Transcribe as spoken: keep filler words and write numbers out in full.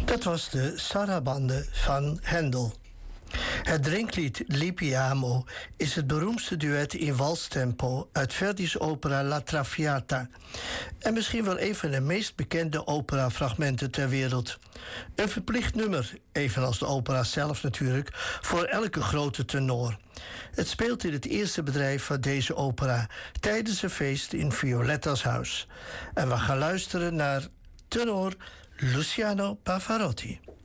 Dat was de Sarabande van Handel. Het drinklied Lipiamo is het beroemdste duet in walstempo uit Verdi's opera La Traviata. En misschien wel een van de meest bekende operafragmenten ter wereld. Een verplicht nummer, evenals de opera zelf natuurlijk, voor elke grote tenor. Het speelt in het eerste bedrijf van deze opera tijdens een feest in Violetta's huis. En we gaan luisteren naar tenor Luciano Pavarotti.